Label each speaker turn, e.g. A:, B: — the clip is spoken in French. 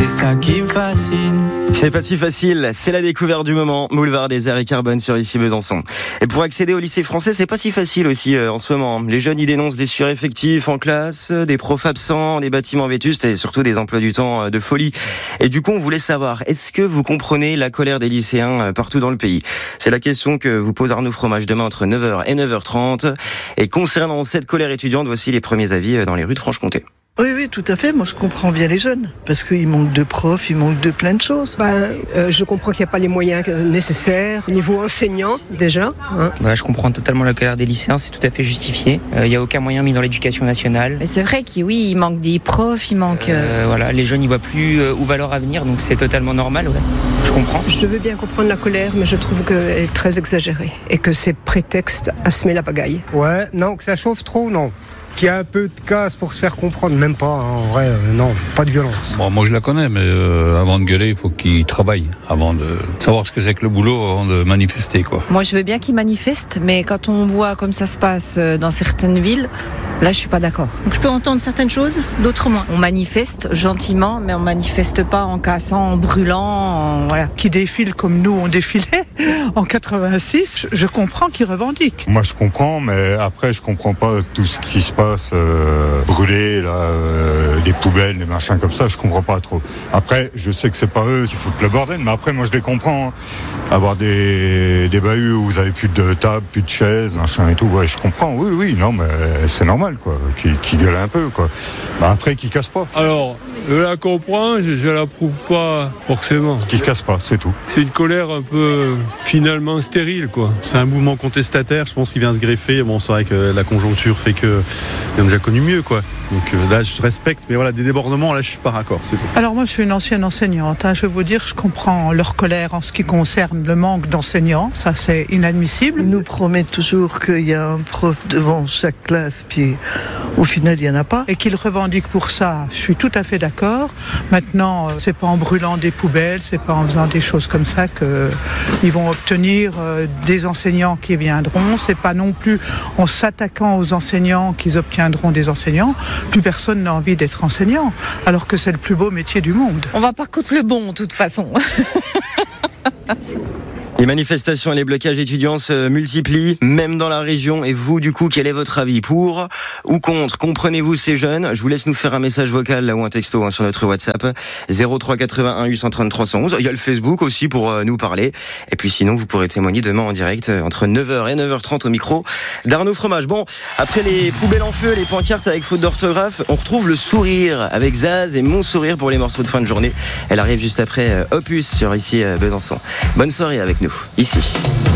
A: ça qui me fascine.
B: C'est pas si facile, c'est la découverte du moment. Boulevard des Airs et Carbone sur ici Besançon. Et pour accéder au lycée français, c'est pas si facile aussi en ce moment. Les jeunes y dénoncent des sureffectifs en classe, des profs absents, des bâtiments vétustes et surtout des emplois du temps de folie. Et du coup, on voulait savoir, est-ce que vous comprenez la colère des lycéens partout dans le pays? C'est la question que vous pose Arnaud Fromage demain entre 9h et 9h30. Et concernant cette colère étudiante, voici les premiers avis dans les rues de Franche-Comté.
C: Oui, tout à fait. Moi, je comprends bien les jeunes. Parce qu'il manque de profs, il manque de plein de choses.
D: Je comprends qu'il n'y a pas les moyens nécessaires. Au niveau enseignant, déjà.
E: Je comprends totalement la colère des lycéens, c'est tout à fait justifié. Il n'y a aucun moyen mis dans l'éducation nationale.
F: Mais c'est vrai qu'il manque des profs, il manque...
E: Les jeunes n'y voient plus où va leur avenir, donc c'est totalement normal, ouais. Je comprends.
D: Je veux bien comprendre la colère, mais je trouve qu'elle est très exagérée. Et que c'est prétexte à semer la pagaille.
G: Ouais, non, que ça chauffe trop, non. Qu'il y a un peu de casse pour se faire comprendre, même pas, en vrai, non, pas de violence.
H: Bon, moi je la connais, mais avant de gueuler, il faut qu'ils travaillent, avant de savoir ce que c'est que le boulot, avant de manifester, quoi.
F: Moi je veux bien qu'ils manifestent, mais quand on voit comme ça se passe dans certaines villes, là je suis pas d'accord.
I: Donc je peux entendre certaines choses, d'autres moins.
F: On manifeste gentiment, mais on manifeste pas en cassant, en brûlant, voilà.
J: Qui défilent comme nous on défilait en 86, je comprends qu'ils revendiquent.
K: Moi je comprends, mais après je comprends pas tout ce qui se passe. Brûler des poubelles, des machins comme ça, je comprends pas trop. Après, je sais que c'est pas eux qui foutent le bordel, mais après, moi, je les comprends. Avoir des bahuts où vous avez plus de table, plus de chaises, machin et tout, ouais, je comprends. Oui, non, mais c'est normal, quoi. Qui gueule un peu, quoi. Après, qui casse pas.
L: Alors, je la comprends, je l'approuve pas forcément.
K: Qui casse pas, c'est tout.
L: C'est une colère un peu finalement stérile, quoi.
M: C'est un mouvement contestataire, je pense qu'il vient se greffer. Bon, c'est vrai que la conjoncture fait que on a déjà connu mieux, quoi. Donc là, je respecte, mais voilà, des débordements, là, je suis pas raccord, c'est tout.
J: Alors moi, je suis une ancienne enseignante. Je vais vous dire, je comprends leur colère en ce qui concerne le manque d'enseignants. Ça, c'est inadmissible.
C: Ils nous promettent toujours qu'il y a un prof devant chaque classe, puis au final, il y en a pas.
J: Et qu'ils revendiquent pour ça, je suis tout à fait d'accord. Maintenant, c'est pas en brûlant des poubelles, c'est pas en faisant des choses comme ça qu'ils vont obtenir des enseignants qui viendront. C'est pas non plus en s'attaquant aux enseignants qu'ils obtiendront des enseignants. Plus personne n'a envie d'être enseignant, alors que c'est le plus beau métier du monde.
F: On va pas contre le bon, de toute façon.
B: Les manifestations et les blocages étudiants se multiplient, même dans la région. Et vous, du coup, quel est votre avis? Pour ou contre? Comprenez-vous ces jeunes? Je vous laisse nous faire un message vocal là, ou un texto sur notre WhatsApp 03 81 833 111. Il y a le Facebook aussi pour nous parler. Et puis sinon, vous pourrez témoigner demain en direct entre 9h et 9h30 au micro d'Arnaud Fromage. Bon, après les poubelles en feu, les pancartes avec faute d'orthographe, on retrouve le sourire avec Zaz et Mon Sourire pour les morceaux de fin de journée. Elle arrive juste après Opus sur ici Besançon. Bonne soirée avec nous. Ici.